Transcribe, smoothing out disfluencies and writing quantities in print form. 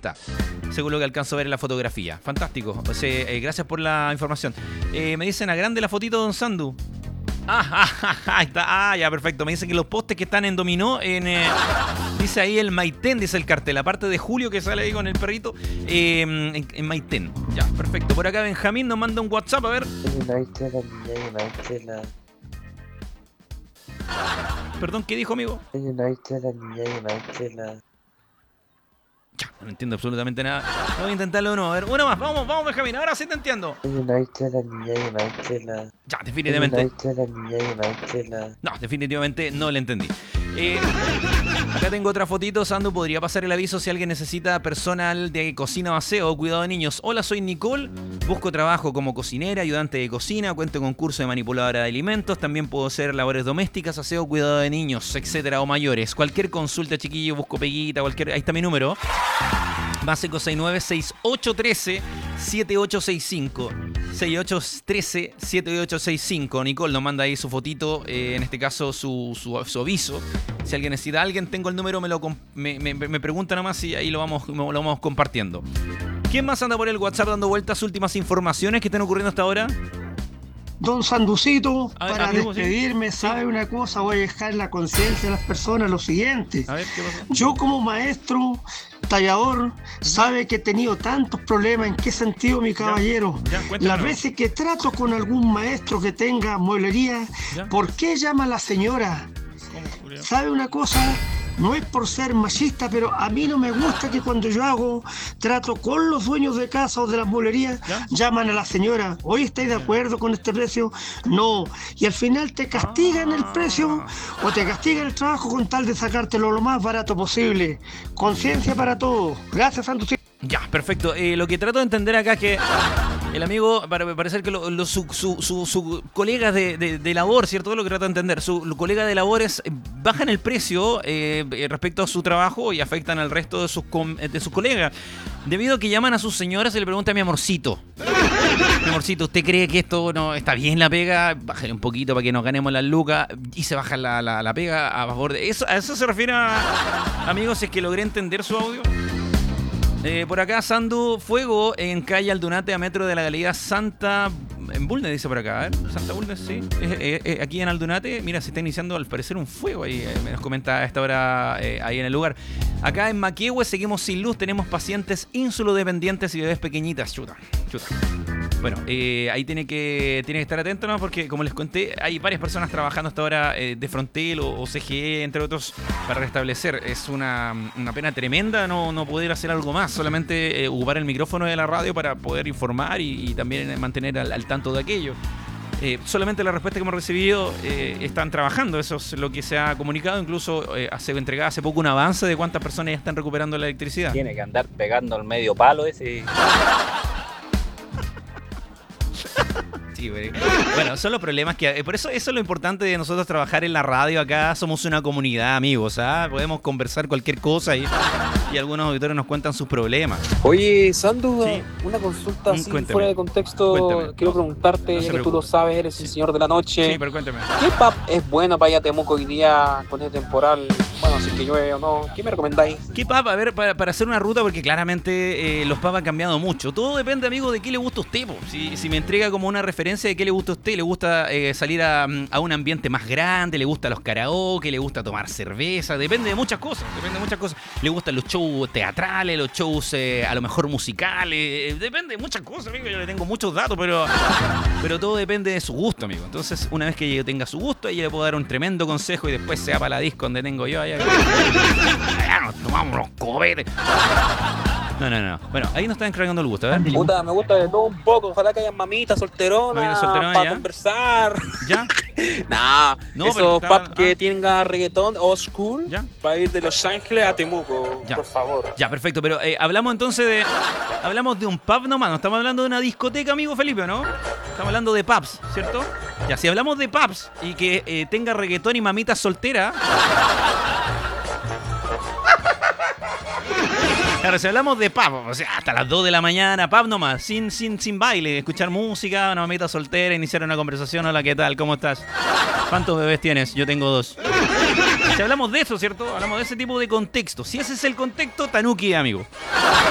50, según lo que alcanzo a ver en la fotografía. Fantástico. O sea, gracias por la información. Me dicen a grande la fotito de Don Sandu. Ahí está. Ya, perfecto. Me dicen que los postes que están en dominó, dice ahí el Maitén, dice el cartel. Aparte de Julio que sale ahí con el perrito, en Maitén. Ya, perfecto. Por acá Benjamín nos manda un WhatsApp, a ver. Perdón, ¿qué dijo, amigo? Ya, no entiendo absolutamente nada. Voy a intentarlo de nuevo. A ver, una más. Vamos, Benjamín. Ahora sí te entiendo. Ya, definitivamente. No, definitivamente no le entendí. Acá tengo otra fotito. Sandu, ¿podría pasar el aviso si alguien necesita personal de cocina o aseo o cuidado de niños? Hola, soy Nicole. Busco trabajo como cocinera, ayudante de cocina. Cuento con curso de manipuladora de alimentos. También puedo hacer labores domésticas, aseo, cuidado de niños, etcétera, o mayores. Cualquier consulta, chiquillo, busco peguita, cualquier... Ahí está mi número. Más 569-6813-7865. 6813-7865. Nicole nos manda ahí su fotito, en este caso su aviso. Si alguien necesita a alguien, tengo el número, me pregunta nomás y ahí lo vamos compartiendo. ¿Quién más anda por el WhatsApp dando vueltas últimas informaciones que están ocurriendo hasta ahora? Don Sanducito, para amigo, despedirme, ¿sí? ¿sabe una cosa? Voy a dejar en la conciencia de las personas lo siguiente. A ver, ¿qué pasa? Yo como maestro, tallador, sabe que he tenido tantos problemas. ¿En qué sentido, mi caballero? Las veces que trato con algún maestro que tenga mueblería, ¿por qué llama a la señora? ¿Sabe una cosa? No es por ser machista, pero a mí no me gusta que cuando yo trato con los dueños de casa o de las mueblerías, llaman a la señora. ¿Hoy estáis de acuerdo con este precio? No. Y al final te castigan el precio o te castigan el trabajo con tal de sacártelo lo más barato posible. Conciencia para todos. Gracias, Santos. Ya, perfecto. Lo que trato de entender acá es que el amigo, para parecer que su colega de labor, ¿cierto? Lo que trato de entender, su colega de labores bajan el precio respecto a su trabajo y afectan al resto de sus colegas. Debido a que llaman a sus señoras y le preguntan: mi amorcito, ¿usted cree que esto no está bien la pega? Bájale un poquito para que nos ganemos las lucas. Y se baja la pega a favor de eso. ¿A eso se refiere, amigos, si es que logré entender su audio? Por acá, Sandu, fuego en calle Aldunate a metro de la Galería Santa... En Bulnes dice por acá, a ver, Santa Bulnes, sí. Aquí en Aldunate, mira, se está iniciando al parecer un fuego ahí, me nos comenta a esta hora ahí en el lugar. Acá en Maquehue seguimos sin luz, tenemos pacientes insulodependientes y bebés pequeñitas. Chuta. Bueno, ahí tiene que estar atento, ¿no? Porque, como les conté, hay varias personas trabajando hasta ahora de Frontel o CGE, entre otros, para restablecer. Es una pena tremenda no poder hacer algo más, solamente ocupar el micrófono de la radio para poder informar y también mantener al tanto de aquello. Solamente la respuesta que hemos recibido, están trabajando, eso es lo que se ha comunicado. Incluso se entregaba hace poco un avance de cuántas personas ya están recuperando la electricidad. Tiene que andar pegando el medio palo ese. Sí, bueno, son los problemas que... Por eso es lo importante de nosotros trabajar en la radio acá. Somos una comunidad, amigos, ¿ah? Podemos conversar cualquier cosa y algunos auditores nos cuentan sus problemas. Oye, Sandu, sí. Una consulta así Cuéntame. fuera de contexto. Cuéntame. Quiero preguntarte, ya que tú lo sabes, eres el señor de la noche. Sí, pero cuéntame. ¿Qué pub es bueno para ir a Temuco hoy día con este temporal? Bueno, si que llueve o no. ¿Qué me recomendáis? ¿Qué pub? A ver, para hacer una ruta, porque claramente los pubs han cambiado mucho. Todo depende, amigo, de qué le gusta a usted. Si me entrega como una referencia de qué le gusta a usted, le gusta salir a un ambiente más grande, le gusta los karaoke, le gusta tomar cerveza, depende de muchas cosas. Le gustan los shows teatrales, los shows a lo mejor musicales, depende de muchas cosas, amigo. Yo le tengo muchos datos, pero todo depende de su gusto, amigo. Entonces, una vez que yo tenga su gusto, ahí le puedo dar un tremendo consejo y después se va para la disco donde tengo yo allá nos tomamos unos cobetes. No. Bueno, ahí nos están encargando el gusto, a ver. Puta, me gusta de todo un poco. Ojalá que haya mamitas solteronas para conversar. ¿Ya? No, esos pubs que tengan reggaetón old school, ¿ya? Para ir de Los Ángeles a Temuco, por favor. Ya, perfecto, pero hablamos entonces de... Hablamos de un pub nomás, no estamos hablando de una discoteca, amigo Felipe, ¿no? Estamos hablando de pubs, ¿cierto? Ya, si hablamos de pubs y que tenga reggaetón y mamitas solteras... Claro, si hablamos de pub, o sea, hasta las 2 de la mañana, pub nomás, sin baile, escuchar música, una mamita soltera, iniciar una conversación. Hola, ¿qué tal? ¿Cómo estás? ¿Cuántos bebés tienes? Yo tengo 2. Si hablamos de eso, ¿cierto? Hablamos de ese tipo de contexto. Si ese es el contexto, tanuki, amigo.